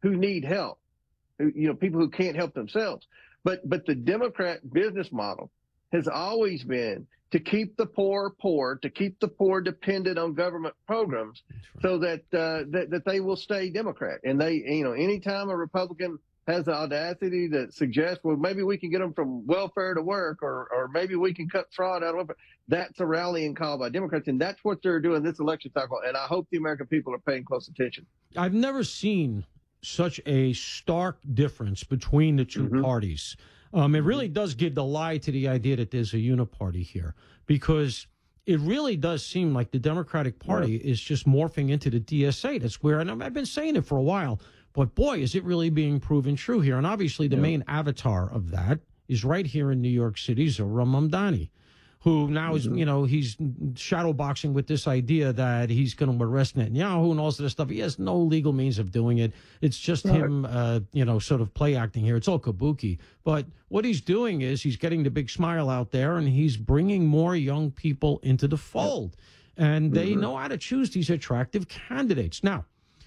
who need help, people who can't help themselves. But the Democrat business model has always been to keep the poor poor, to keep the poor dependent on government programs, so that that they will stay Democrat. And they, anytime a Republican has the audacity to suggest, well, maybe we can get them from welfare to work, or maybe we can cut fraud out of welfare, that's a rallying call by Democrats, and that's what they're doing this election cycle. And I hope the American people are paying close attention. I've never seen such a stark difference between the two parties. It really does give the lie to the idea that there's a uniparty here, because it really does seem like the Democratic Party is just morphing into the DSA. That's where, and I've been saying it for a while, but boy, is it really being proven true here. And obviously the main avatar of that is right here in New York City, Zohran Mamdani, who now is, he's shadowboxing with this idea that he's going to arrest Netanyahu and all this stuff. He has no legal means of doing it. It's just him, sort of play acting here. It's all kabuki. But what he's doing is he's getting the big smile out there, and he's bringing more young people into the fold. And they know how to choose these attractive candidates. Now,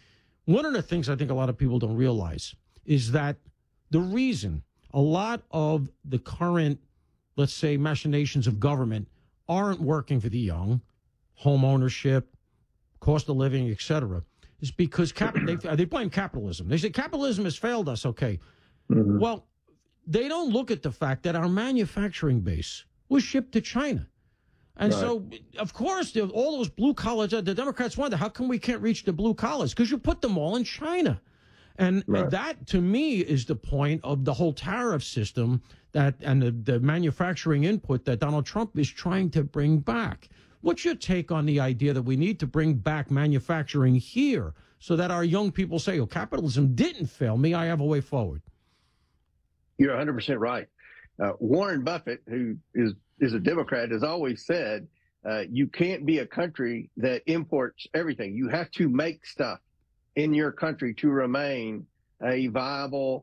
one of the things I think a lot of people don't realize is that the reason a lot of the current, let's say, machinations of government aren't working for the young, home ownership, cost of living, etc., is because they blame capitalism. They say capitalism has failed us. Okay. Well, they don't look at the fact that our manufacturing base was shipped to China. And so, of course, all those blue collars, the Democrats wonder, how come we can't reach the blue collars? Because you put them all in China. And that, to me, is the point of the whole tariff system and the manufacturing input that Donald Trump is trying to bring back. What's your take on the idea that we need to bring back manufacturing here so that our young people say, capitalism didn't fail me, I have a way forward? You're 100% right. Warren Buffett, who is a Democrat, has always said, you can't be a country that imports everything. You have to make stuff in your country to remain a viable,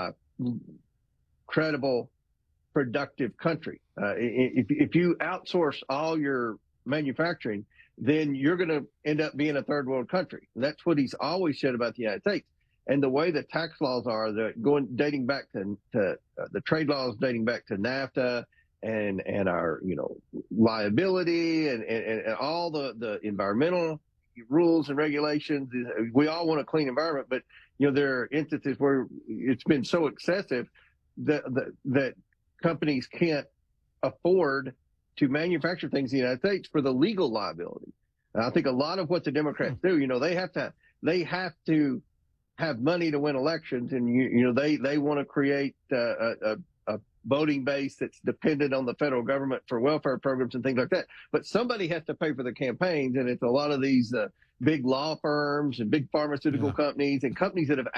credible, productive country. If you outsource all your manufacturing, then you're going to end up being a third world country. And that's what he's always said about the United States. And the way the tax laws are, dating back to the trade laws, dating back to NAFTA and our, liability and all the environmental rules and regulations. We all want a clean environment, but there are instances where it's been so excessive that companies can't afford to manufacture things in the United States for the legal liability. And I think a lot of what the Democrats do, they have to have money to win elections, and they want to create a voting base that's dependent on the federal government for welfare programs and things like that. But somebody has to pay for the campaigns, and it's a lot of these big law firms and big pharmaceutical companies and companies that have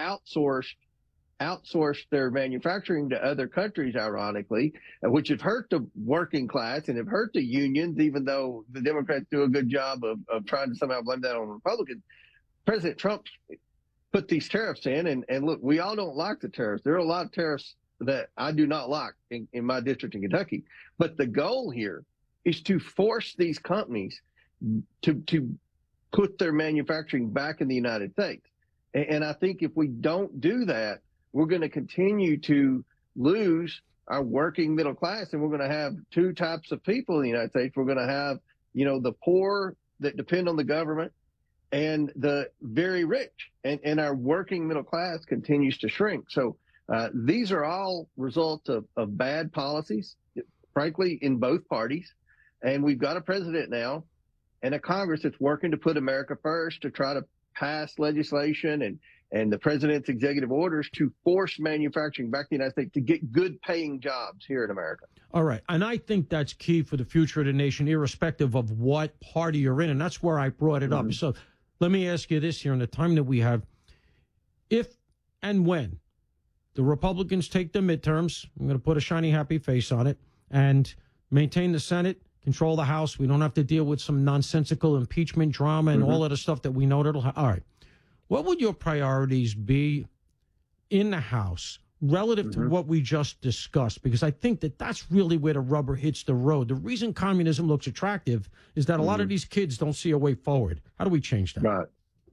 outsourced their manufacturing to other countries, ironically, which have hurt the working class and have hurt the unions, even though the Democrats do a good job of trying to somehow blame that on Republicans. President Trump put these tariffs in, and look, we all don't like the tariffs. There are a lot of tariffs that I do not like in my district in Kentucky. But the goal here is to force these companies to put their manufacturing back in the United States. And I think if we don't do that, we're going to continue to lose our working middle class, and we're going to have two types of people in the United States. We're going to have, the poor that depend on the government and the very rich, and our working middle class continues to shrink. So these are all results of bad policies, frankly, in both parties. And we've got a president now and a Congress that's working to put America first, to try to pass legislation and the president's executive orders to force manufacturing back to the United States to get good paying jobs here in America. All right. And I think that's key for the future of the nation, irrespective of what party you're in. And that's where I brought it up. So let me ask you this here in the time that we have. If and when the Republicans take the midterms, I'm going to put a shiny, happy face on it, and maintain the Senate, control the House. We don't have to deal with some nonsensical impeachment drama and all of the stuff that we know that'll all right. What would your priorities be in the House relative to what we just discussed? Because I think that that's really where the rubber hits the road. The reason communism looks attractive is that a lot of these kids don't see a way forward. How do we change that? Right.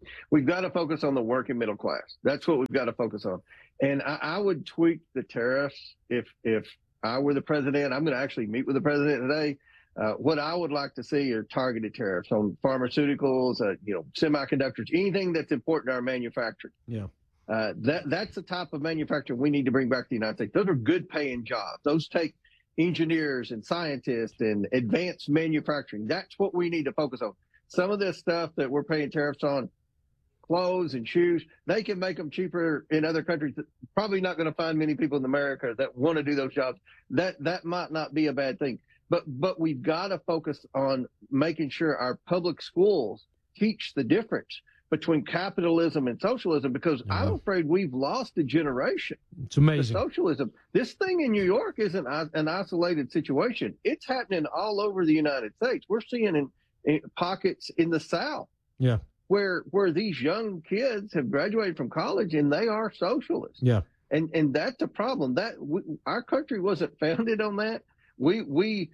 We've got to focus on the working middle class. That's what we've got to focus on. And I would tweak the tariffs if I were the president. I'm going to actually meet with the president today. What I would like to see are targeted tariffs on pharmaceuticals, semiconductors, anything that's important to our manufacturing. Yeah. That's the type of manufacturing we need to bring back to the United States. Those are good paying jobs. Those take engineers and scientists and advanced manufacturing. That's what we need to focus on. Some of this stuff that we're paying tariffs on, clothes and shoes, they can make them cheaper in other countries. Probably not going to find many people in America that want to do those jobs. That might not be a bad thing. But we've got to focus on making sure our public schools teach the difference between capitalism and socialism, because I'm afraid we've lost a generation. It's amazing. Socialism. This thing in New York isn't an isolated situation. It's happening all over the United States. We're seeing in pockets in the South. Yeah. Where these young kids have graduated from college and they are socialists. Yeah. And that's a problem. Our country wasn't founded on that. We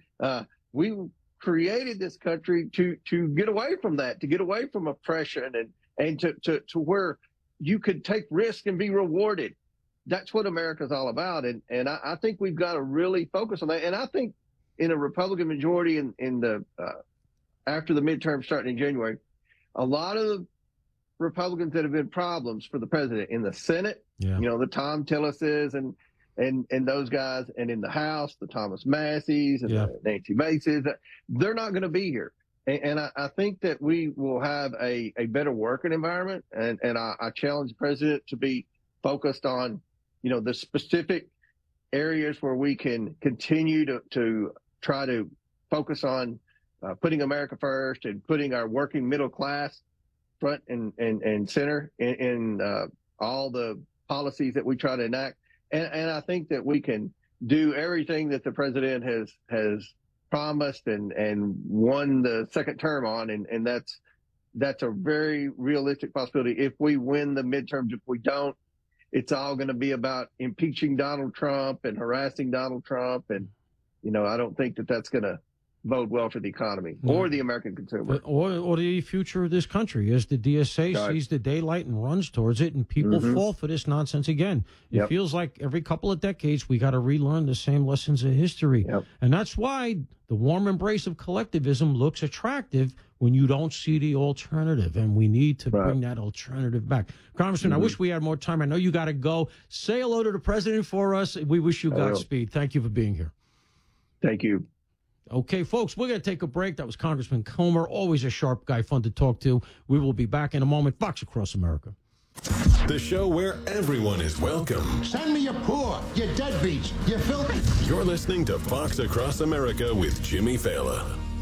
created this country to get away from that, to get away from oppression and to where you could take risk and be rewarded. That's what America's all about. And I think we've got to really focus on that. And I think in a Republican majority in the after the midterm starting in January, a lot of the Republicans that have been problems for the president in the Senate, the Tom Tillises and those guys, and in the House, the Thomas Masseys and the Nancy Maces, they're not going to be here. And I think that we will have a better working environment. And I challenge the president to be focused on, the specific areas where we can continue to try to focus on putting America first and putting our working middle class front and center in all the policies that we try to enact. And I think that we can do everything that the president has promised and won the second term on. And that's a very realistic possibility. If we win the midterms, if we don't, it's all going to be about impeaching Donald Trump and harassing Donald Trump. And, I don't think that that's going to bode well for the economy or the American consumer. Or the future of this country as the DSA sees the daylight and runs towards it, and people fall for this nonsense again. It feels like every couple of decades we got to relearn the same lessons of history. And that's why the warm embrace of collectivism looks attractive when you don't see the alternative, and we need to bring that alternative back. Congressman, I wish we had more time. I know you got to go. Say hello to the president for us. We wish you Godspeed. Thank you for being here. Thank you. Okay, folks, we're going to take a break. That was Congressman Comer, always a sharp guy, fun to talk to. We will be back in a moment. Fox Across America. The show where everyone is welcome. Send me your poor, your deadbeats, your filthy. You're listening to Fox Across America with Jimmy Fallon.